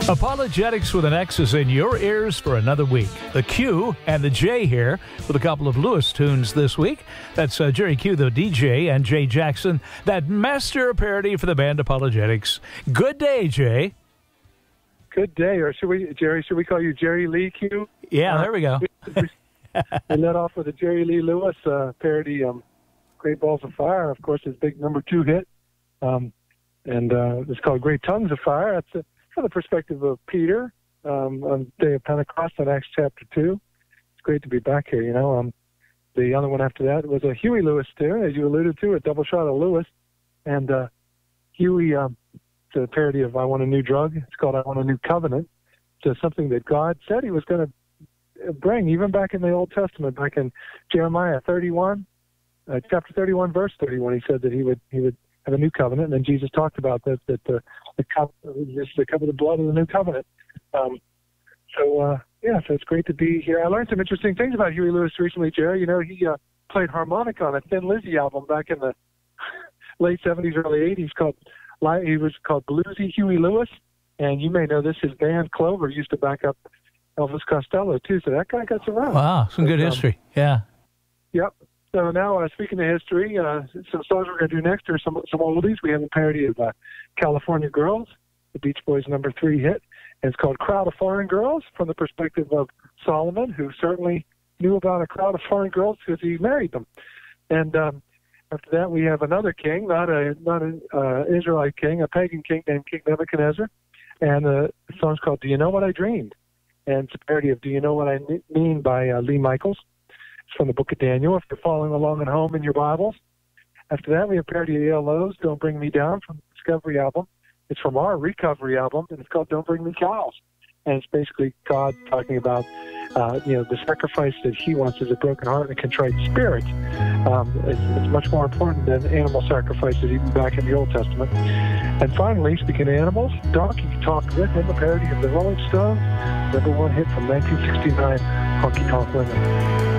Apologetics with an X is in your ears for another week. The Q and the J here with a couple of Lewis tunes this week. That's Jerry Q, the DJ, and Jay Jackson, that master parody for the band Apologetics. Good day, Jay. Good day, or should we call you Jerry Lee Q? Yeah, there we go. We led off with a Jerry Lee Lewis parody, Great Balls of Fire, of course, his big number 2 hit. And it's called Great Tongues of Fire. That's from the perspective of Peter on the day of Pentecost in Acts chapter 2. It's great to be back here, The other one after that was a Huey Lewis tune, as you alluded to, a double shot of Lewis. And Huey, it's a parody of I Want a New Drug. It's called I Want a New Covenant. It's something that God said he was going to bring, even back in the Old Testament, back in Jeremiah 31, chapter 31, verse 31. He said that he would have a new covenant, and then Jesus talked about that the cover the blood of the new covenant. So it's great to be here. I learned some interesting things about Huey Lewis recently, Jerry. He played harmonica on a Thin Lizzy album back in the late 70s, early 80s. He was called Bluesy Huey Lewis, and you may know this. His band Clover used to back up Elvis Costello too. So that guy got around. Wow, some good history. Yeah. Yep. So now, speaking of history, some songs we're going to do next are some oldies. We have a parody of California Girls, the Beach Boys' number 3 hit. And it's called Crowd of Foreign Girls, from the perspective of Solomon, who certainly knew about a crowd of foreign girls because he married them. And after that, we have another king, not an Israelite king, a pagan king named King Nebuchadnezzar. And the song's called Do You Know What I Dreamed? And it's a parody of Do You Know What I Mean by Lee Michaels. It's from the book of Daniel, if you're following along at home in your Bibles. After that, we have a parody of ELO's Don't Bring Me Down from the Discovery album. It's from our Recovery album, and it's called Don't Bring Me Cows. And it's basically God talking about, the sacrifice that he wants is a broken heart and a contrite spirit. It's much more important than animal sacrifices, even back in the Old Testament. And finally, speaking of animals, Donkey Talk Rhythm, a parody of the Rolling Stones, number 1 hit from 1969, Honky Tonk Women.